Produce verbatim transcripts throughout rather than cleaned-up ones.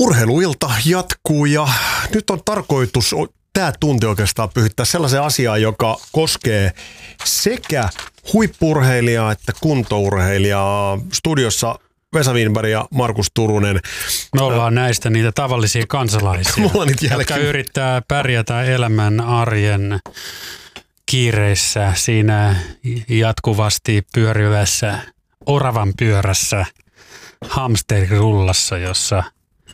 Urheiluilta jatkuu ja nyt on tarkoitus tämä tunti oikeastaan pyhittää sellaiseen asiaan, joka koskee sekä huippu-urheilijaa että kuntourheilijaa. Studiossa Vesa Wienberg ja Markus Turunen. Me ollaan näistä niitä tavallisia kansalaisia, jotka yrittää pärjätä elämän arjen kiireissä siinä jatkuvasti pyörivässä oravan pyörässä, hamsterirullassa, jossa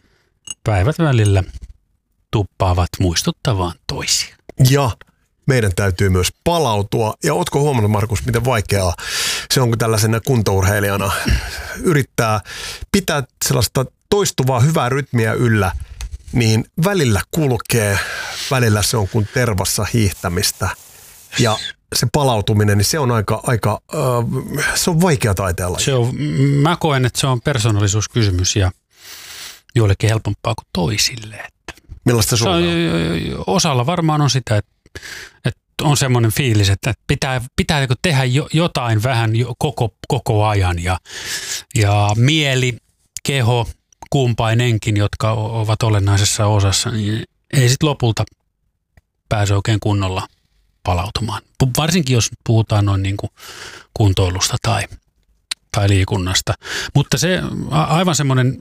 päivät välillä tuppaavat muistuttavaan toisia. Ja meidän täytyy myös palautua. Ja ootko huomannut, Markus, miten vaikeaa se on, kun tällaisena kuntourheilijana yrittää pitää sellaista toistuvaa hyvää rytmiä yllä, niin välillä kulkee, välillä se on kuin tervassa hiihtämistä. Ja se palautuminen, niin se on aika, aika äh, se on vaikea taiteella. Se on, mä koen, että se on persoonallisuuskysymys ja joillekin helpompaa kuin toisille. Millaista sulla on? Osalla varmaan on sitä, että, että on semmoinen fiilis, että pitää, pitää tehdä jotain vähän koko, koko ajan. Ja, ja mieli, keho, kumpainenkin, jotka ovat olennaisessa osassa, niin ei sitten lopulta pääse oikein kunnolla palautumaan. Varsinkin jos puhutaan noin niin kuin kuntoilusta tai, tai liikunnasta. Mutta se aivan semmoinen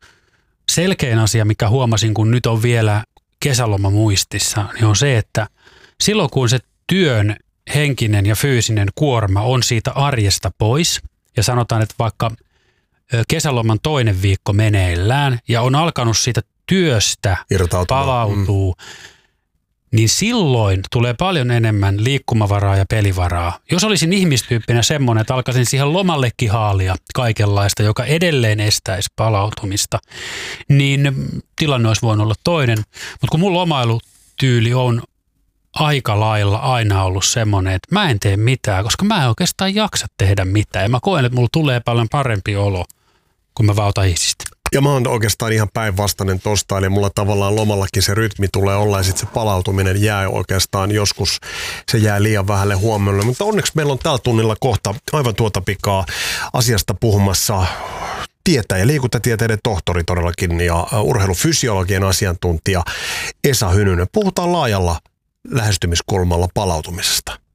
selkein asia, mikä huomasin, kun nyt on vielä kesäloma muistissa, niin on se, että silloin kun se työn henkinen ja fyysinen kuorma on siitä arjesta pois, ja sanotaan, että vaikka kesäloman toinen viikko meneillään, ja on alkanut siitä työstä palautuu, mm. niin silloin tulee paljon enemmän liikkumavaraa ja pelivaraa. Jos olisin ihmistyyppinä semmoinen, että alkaisin siihen lomallekin haalia kaikenlaista, joka edelleen estäisi palautumista, niin tilanne olisi voinut olla toinen. Mutta kun mun lomailutyyli on aika lailla aina ollut semmoinen, että mä en tee mitään, koska mä en oikeastaan jaksa tehdä mitään. Ja mä koen, että mulla tulee paljon parempi olo, kun mä vautan hiisistä. Ja mä oon oikeastaan ihan päinvastainen tosta, eli mulla tavallaan lomallakin se rytmi tulee olla ja sitten se palautuminen jää oikeastaan joskus, se jää liian vähälle huomiolle. Mutta onneksi meillä on tällä tunnilla kohta aivan tuota pikaa asiasta puhumassa tietäjä, liikuntatieteiden tohtori todellakin ja urheilufysiologian asiantuntija Esa Hynynen. Puhutaan laajalla lähestymiskulmalla palautumisesta.